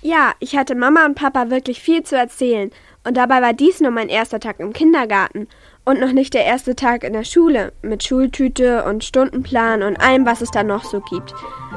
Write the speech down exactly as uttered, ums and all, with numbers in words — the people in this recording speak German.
Ja, ich hatte Mama und Papa wirklich viel zu erzählen. Und dabei war dies nur mein erster Tag im Kindergarten. Und noch nicht der erste Tag in der Schule, mit Schultüte und Stundenplan und allem, was es da noch so gibt.